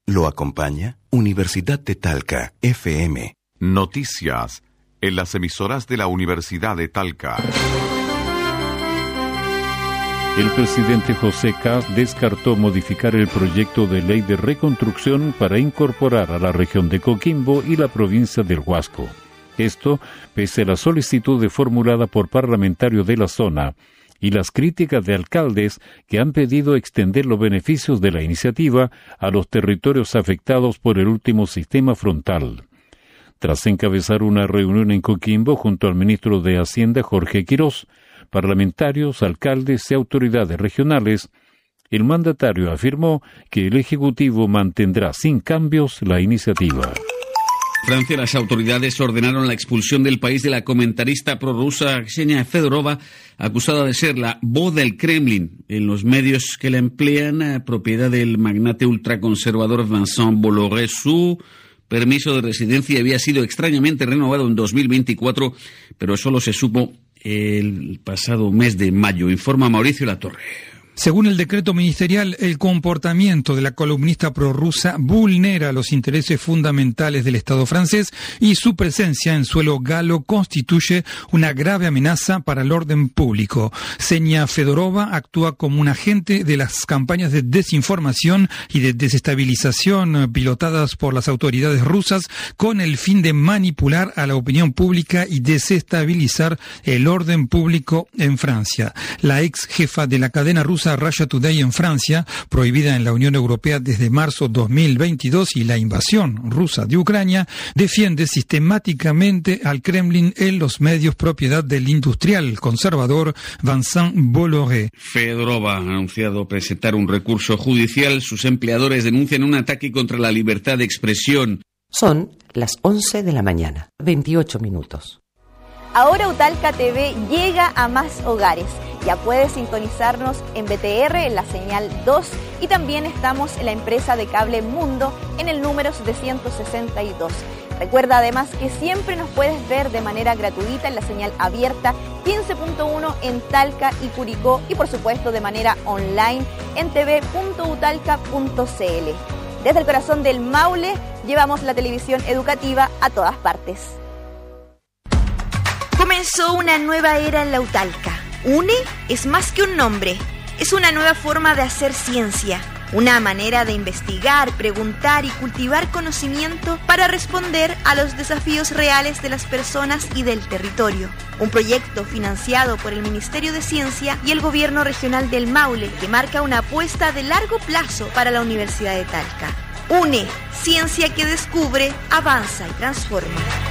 Lo acompaña Universidad de Talca, FM. Noticias en las emisoras de la Universidad de Talca. El presidente José Kast descartó modificar el proyecto de ley de reconstrucción para incorporar a la región de Coquimbo y la provincia del Huasco. Esto pese a la solicitud formulada por parlamentarios de la zona y las críticas de alcaldes que han pedido extender los beneficios de la iniciativa a los territorios afectados por el último sistema frontal. Tras encabezar una reunión en Coquimbo junto al ministro de Hacienda Jorge Quirós, parlamentarios, alcaldes y autoridades regionales, el mandatario afirmó que el Ejecutivo mantendrá sin cambios la iniciativa. En Francia, las autoridades ordenaron la expulsión del país de la comentarista prorrusa Ksenia Fedorova, acusada de ser la voz del Kremlin en los medios que la emplean, propiedad del magnate ultraconservador Vincent Bolloré. Su permiso de residencia había sido extrañamente renovado en 2024, pero solo se supo el pasado mes de mayo, informa Mauricio Latorre. Según el decreto ministerial, el comportamiento de la columnista prorrusa vulnera los intereses fundamentales del Estado francés y su presencia en suelo galo constituye una grave amenaza para el orden público. Ksenia Fedorova actúa como un agente de las campañas de desinformación y de desestabilización pilotadas por las autoridades rusas con el fin de manipular a la opinión pública y desestabilizar el orden público en Francia. La ex jefa de la cadena rusa Russia Today en Francia, prohibida en la Unión Europea desde marzo 2022 y la invasión rusa de Ucrania, defiende sistemáticamente al Kremlin en los medios propiedad del industrial conservador Vincent Bolloré. Fedorova ha anunciado presentar un recurso judicial. Sus empleadores denuncian un ataque contra la libertad de expresión. Son las 11 de la mañana, 28 minutos. Ahora Utalca TV llega a más hogares. Ya puedes sintonizarnos en BTR en la señal 2 y también estamos en la empresa de cable Mundo en el número 762. Recuerda además que siempre nos puedes ver de manera gratuita en la señal abierta 15.1 en Talca y Curicó y por supuesto de manera online en tv.utalca.cl. Desde el corazón del Maule llevamos la televisión educativa a todas partes. Comenzó una nueva era en la Utalca. UNE es más que un nombre, es una nueva forma de hacer ciencia, una manera de investigar, preguntar y cultivar conocimiento para responder a los desafíos reales de las personas y del territorio. Un proyecto financiado por el Ministerio de Ciencia y el Gobierno Regional del Maule que marca una apuesta de largo plazo para la Universidad de Talca. UNE, ciencia que descubre, avanza y transforma.